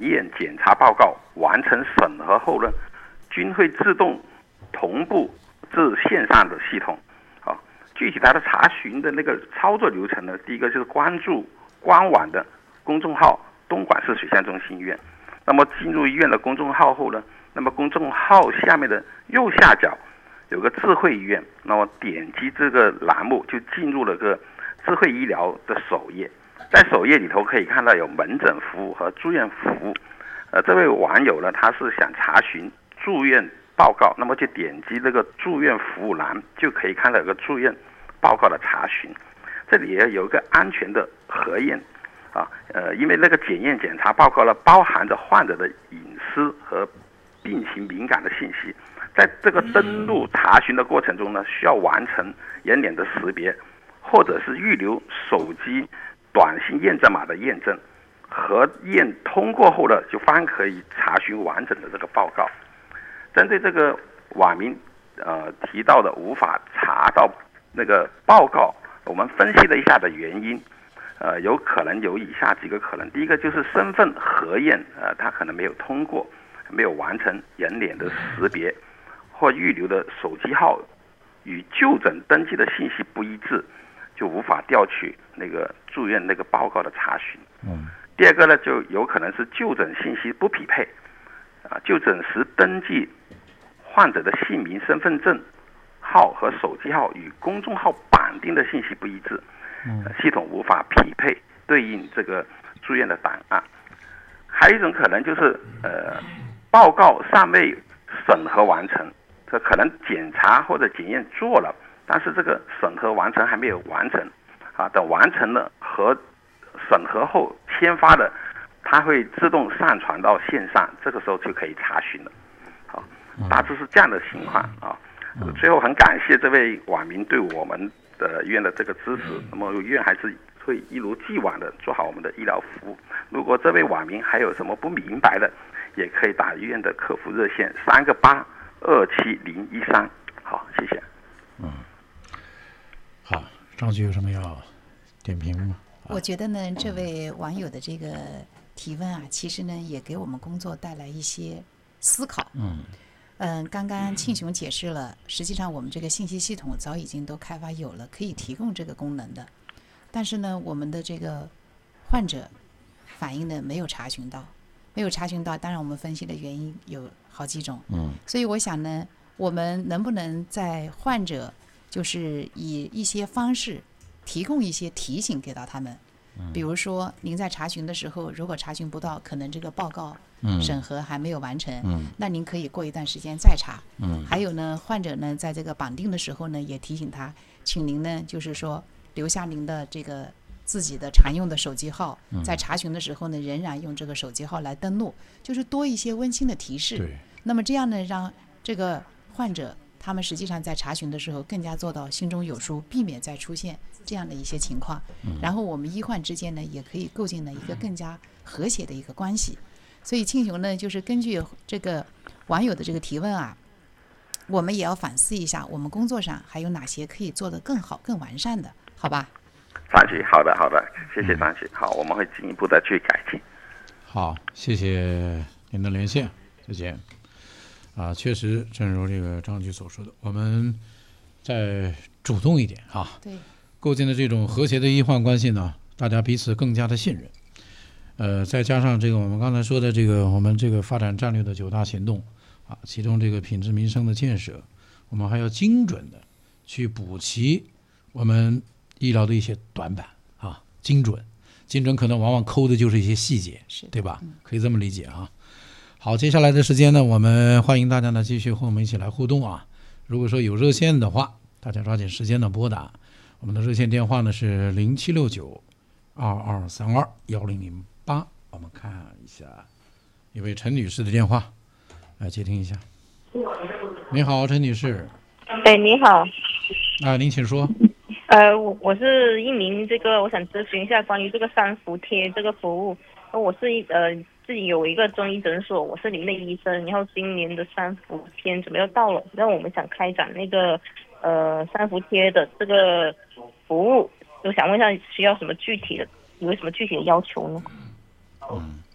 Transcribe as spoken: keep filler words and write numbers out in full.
验检查报告完成审核后呢，均会自动同步至线上的系统。好，具体它的查询的那个操作流程呢，第一个就是关注官网的公众号东莞市水象中心医院。那么进入医院的公众号后呢，那么公众号下面的右下角有个智慧医院，那么点击这个栏目就进入了个智慧医疗的首页。在首页里头可以看到有门诊服务和住院服务。呃，这位网友呢，他是想查询住院报告，那么就点击这个住院服务栏，就可以看到有个住院报告的查询。这里也有一个安全的核验啊，呃，因为那个检验检查报告呢，包含着患者的隐私和病情敏感的信息，在这个登录查询的过程中呢，需要完成人脸的识别，或者是预留手机短信验证码的验证。核验通过后呢，就方可以查询完整的这个报告。针对这个网民呃提到的无法查到那个报告，我们分析了一下的原因，呃，有可能有以下几个可能。第一个就是身份核验，呃，他可能没有通过，没有完成人脸的识别，或预留的手机号与就诊登记的信息不一致，就无法调取那个住院那个报告的查询。 嗯。 第二个呢，就有可能是就诊信息不匹配，啊，就诊时登记患者的姓名、身份证号和手机号与公众号绑定的信息不一致， 嗯， 系统无法匹配对应这个住院的档案。还有一种可能就是，呃，报告尚未审核完成，这可能检查或者检验做了，但是这个审核完成还没有完成，啊，等完成了和审核后签发的，它会自动上传到线上，这个时候就可以查询了。好，大致是这样的情况啊。最后很感谢这位网民对我们的医院的这个支持，那么医院还是会一如既往的做好我们的医疗服务。如果这位网民还有什么不明白的，也可以打医院的客服热线三个八二七零一三。好，谢谢。 嗯，好，张局有什么要点评吗？ 我觉得呢，这位网友的这个提问啊，其实呢也给我们工作带来一些思考。 嗯嗯，刚刚庆雄解释了，实际上我们这个信息系统早已经都开发有了，可以提供这个功能的。但是呢，我们的这个患者反映呢没有查询到，没有查询到。当然，我们分析的原因有好几种。 嗯， 所以我想呢，我们能不能在患者就是以一些方式提供一些提醒给到他们，比如说您在查询的时候，如果查询不到，可能这个报告审核还没有完成， 嗯， 那您可以过一段时间再查。 嗯， 还有呢，患者呢在这个绑定的时候呢，也提醒他，请您呢就是说留下您的这个自己的常用的手机号，在查询的时候呢，仍然用这个手机号来登录，就是多一些温馨的提示。 对， 那么这样呢，让这个患者他们实际上在查询的时候更加做到心中有数，避免再出现这样的一些情况。然后我们医患之间呢，也可以构建了一个更加和谐的一个关系。所以庆雄呢，就是根据这个网友的这个提问啊，我们也要反思一下，我们工作上还有哪些可以做得更好、更完善的，好吧？ 张局，好的好的，谢谢张局。好，我们会进一步的去改进。 好，谢谢您的连线，再见。啊，确实，正如这个张局所说的，我们再主动一点啊， 对， 构建的这种和谐的医患关系呢，大家彼此更加的信任。呃，再加上这个我们刚才说的这个我们这个发展战略的九大行动啊，其中这个品质民生的建设，我们还要精准的去补齐我们医疗的一些短板啊，精准，精准可能往往抠的就是一些细节，对吧？可以这么理解啊。好，接下来的时间呢，我们欢迎大家呢继续和我们一起来互动啊。如果说有热线的话，大家抓紧时间的拨打，我们的热线电话呢是零七六九二二三二幺零零八。我们看一下一位陈女士的电话，来接听一下。你好，陈女士。 哎，你好。 啊，您请说。 呃，我我是一名这个，我想咨询一下关于这个三伏贴这个服务。我是呃自己有一个中医诊所，我是您的医生。然后今年的三伏天准备要到了，那我们想开展那个呃三伏贴的这个服务，我想问一下需要什么具体的，有什么具体的要求呢？ 嗯，